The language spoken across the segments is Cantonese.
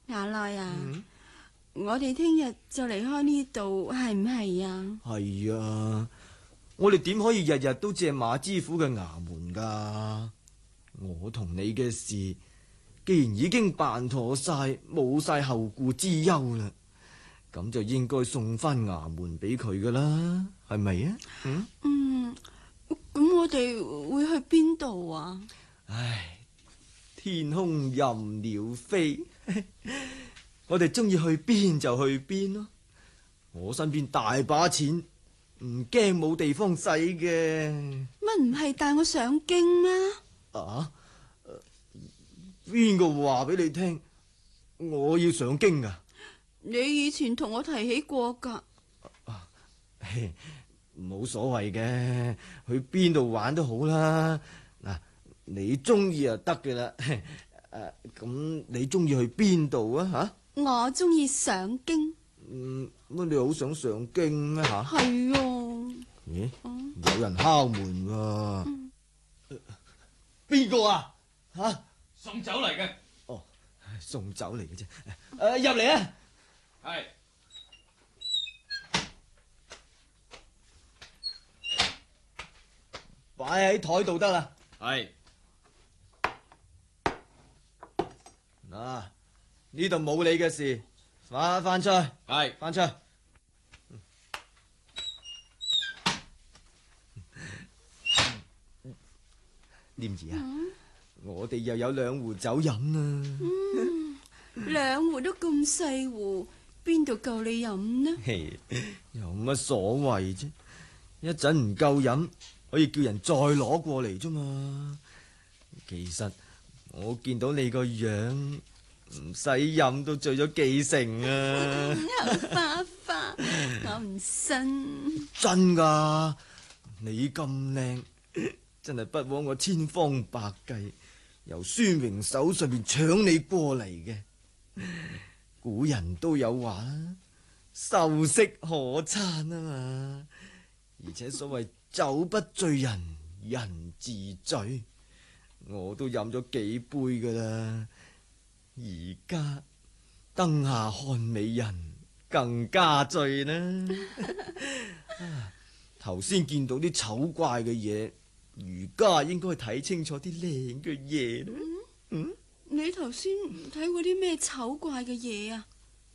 雅內啊，我哋聽日就離開呢度，係唔係啊？ 係啊，我哋點可以日日都借馬知府嘅衙門噶？我同你嘅事，既然已經辦妥晒，冇晒後顧之憂啦，咁就應該送翻衙門俾佢噶啦，係咪啊？ 咁我哋會去邊度啊？ 唉，天空任鳥飛，我哋中意去邊就去邊咯。我身邊大把錢，唔驚冇地方使嘅。 乜唔係帶我上京咩？ 啊？邊個話俾你聽我要上京啊？ 你以前同我提起過噶。 冇所謂嘅，去邊度玩都好啦。嗱，你中意就得嘅啦。咁你中意去邊度啊？吓， 我中意上京。 乜你好想上京咩？吓， 係啊。 咦，有人敲門喎。邊個啊？吓， 送酒嚟嘅。 哦，送酒嚟嘅啫。入嚟啊！ 係。 擺喺台度得啦。 係。 嗱，呢度冇你嘅事，翻出去。 係。 翻出去。念兒啊，我哋又有2壺酒飲啦。 2壺都咁細壺，邊度夠你飲呢？ 有乜所謂啫？一陣唔夠飲，可以叫人再攞過嚟啫嘛。其實我見到你個樣，唔使飲都醉咗幾成啊！ 口花花，我唔信。 真噶，你咁靚，真係不枉我千方百計由孫榮手上邊搶你過嚟嘅。古人都有話啦，秀色可餐啊嘛。而且所謂酒不醉人，人自醉，我都飲咗幾杯噶啦。而家燈下看美人，更加醉啦。頭先見到啲醜怪嘅嘢，而家應該睇清楚啲靚嘅嘢啦。 你頭先睇過啲咩醜怪嘅嘢啊？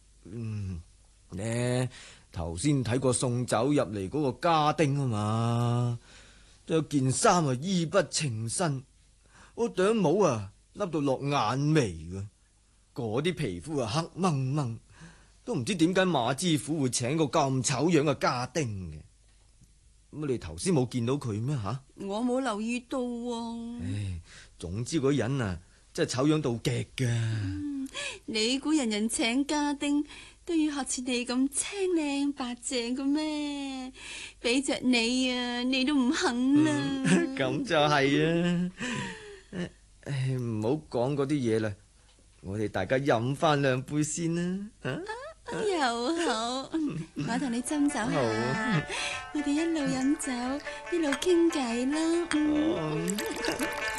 頭先睇過送酒入嚟嗰個家丁啊嘛，仲有件衫啊衣不稱身，嗰頂帽啊笠到落眼眉噶，嗰啲皮膚啊黑掹掹，都唔知點解馬知府會請個咁醜樣嘅家丁嘅。咁你頭先冇見到佢咩吓？ 我冇留意到喎。 總之嗰人啊真係醜樣到極噶。 你估人人請家丁都要學似你咁青靚白淨嘅咩？俾着你啊，你都唔肯啦。 咁就係啊。唔好講嗰啲嘢啦，我哋大家飲翻2杯先啦。 又好，我同你斟酒下，我哋一路飲酒一路傾偈啦。